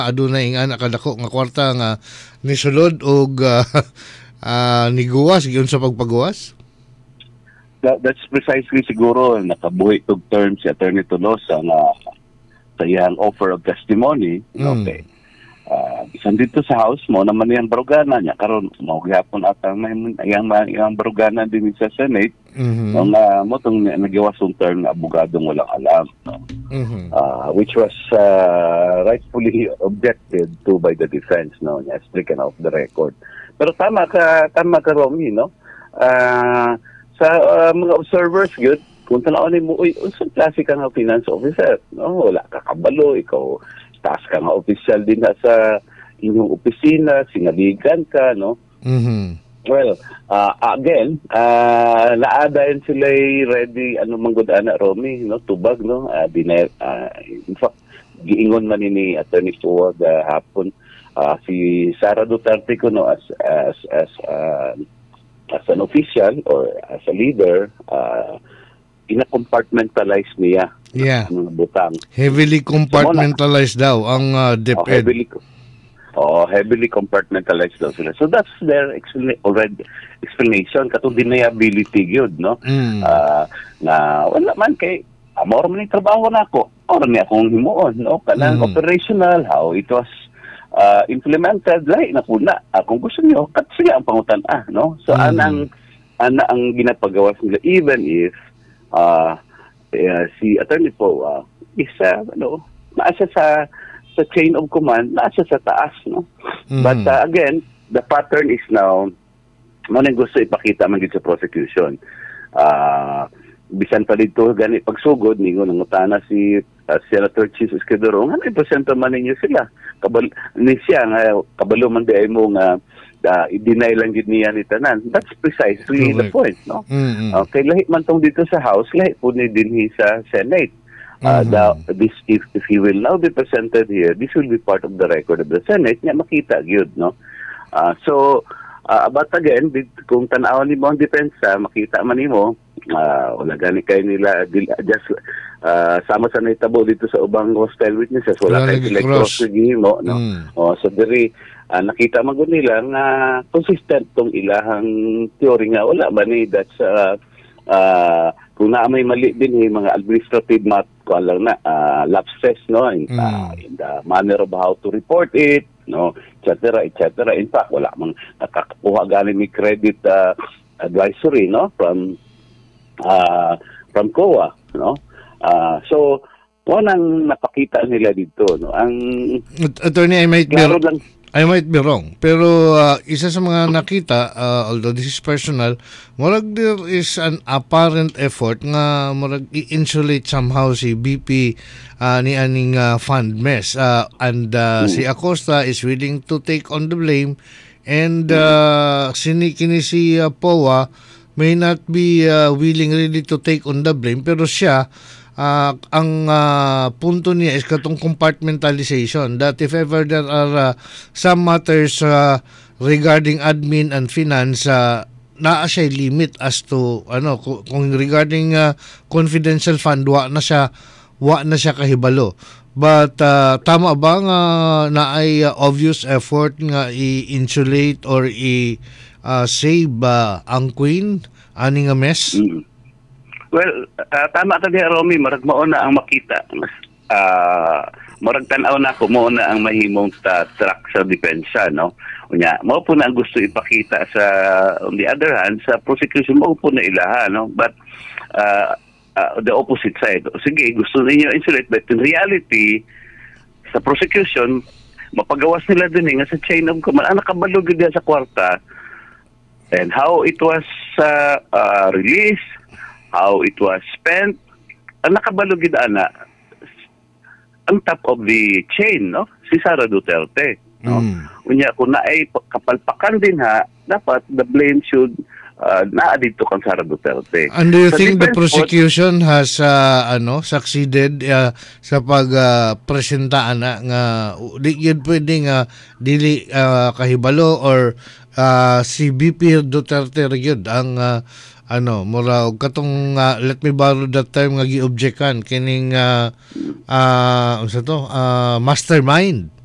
adunay nga nakadako nga kwarta nga nisulod og niguwas giun sa pagpagawas. That's precisely siguro nakabuhi og term si Attorney Tolosa nga sa iyang offer of testimony. Okay. Bisan dito sa House mo naman yung barugana niya karon mo gyapon atang may yang barugana din sa Senate mo tong nagiwasong term nga abogadong walang alam, no? Which was rightfully objected to by the defense, no, stricken off the record. Pero tama ka Romy, no? Sa mga observers good kung tanawin mo, unsang klase ka nga finance officer, no? Wala ka kabalo, ikaw taas ka nga official din sa inyong opisina, sinaligan ka, no? Well, again, naadayan sila ready, manggod ana Romy, no? Tubag, no? In fact, giingon man ni Attorney Fuad hapon, si Sara Duterte ko, no, as an official or as a leader, ina-compartmentalize niya. Yeah. Ang butang. Heavily compartmentalized daw ang DepEd. Heavily compartmentalized daw sila. So that's their explanation. Katong deniability yun, no? Na wala man kay amor man yung trabaho na ako. Or niya akong himuon, no? Kanang operational, how it was implemented, lahi na po na. Kung gusto niyo, kat siya ang pangutan, no? So ana ang ginapagawas nila, even if si Attorney Po isa naasa sa chain of command, naasa sa taas, no? But again, the pattern is now manang gusto ipakita man gid sa prosecution. Bisan pa dito gani pagsugod ningon ang utana si Senator Jesus Escudero, nga ipresenta man ninyo sila ni siya nga kabalo man di ay mo nga i-deny lang gid niya ni tanan. That's precisely the point, no? Okay, lahi man tong dito sa House, lahi po ni dinhi sa Senate. If he will now be presented here, this will be part of the record of the Senate, nga makita gyud, no? But again, kung tan-awon nimo ang depensa, makita man nimo wala gani kay nila just sama sa naitabo dito sa ubang hostile witnesses, wala kay sila cross mo, no? So diri nakita man gud nila nga consistent tong ilahang theory nga wala ba ni that's kung na may mali din mga administrative lang na lapses, no, in the manner of how to report it, no, etc. In fact, wala mang nakakakuha galing ni credit advisory, no, from COA, no. So nang napakita nila dito, no, ang attorney, I might be wrong, pero isa sa mga nakita, although this is personal, murag there is an apparent effort nga murag i-insulate somehow si BP ni aning fund mess, and si Acosta is willing to take on the blame, and kini si POA may not be willing really to take on the blame, pero siya ang punto niya is katong compartmentalization, that if ever there are some matters regarding admin and finance, naa siya limit as to kung regarding confidential fund wa na siya kahibalo. But tama ba nga na ay obvious effort nga i-insulate or i-save ang Queen ani nga mess? Well, tama ka diha, Romy, marag mao na ang makita. Marag tan-aw na ako, mao na ang mahimong track sa depensa, no? Unya, mao po na ang gusto ipakita sa, on the other hand, sa prosecution, mao po na ilaha, no? But the opposite side, sige, gusto ninyo insulate, but in reality, sa prosecution, mapagawas nila din nga sa chain of command, nakabalog din sa kwarta, and how it was released, how it was spent, ang nakabalugid ana ang top of the chain, no, si Sara Duterte, no. Unya kung naay kapalpakan din dapat the blame should naa dito kang Sara Duterte. And do you think the prosecution has succeeded sa pagpresenta nga di yun pwedeng dili kahibalo, or si BP Duterte gyud ang mura og katong let me borrow that term nga gi-objectan kining mastermind